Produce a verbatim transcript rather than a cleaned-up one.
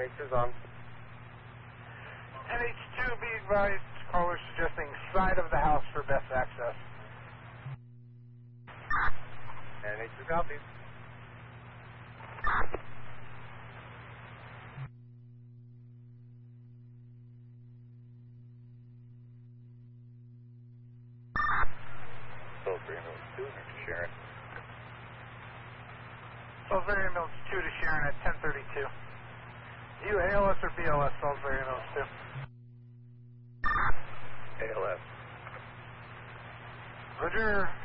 H is on. N H two, be advised, caller suggesting side of the house for best access. N H two copies. Salisbury Mills two to Sharon. Salisbury Mills two to Sharon at ten thirty-two. You A L S or B L S, Salisbury Mills two? A L S. Roger.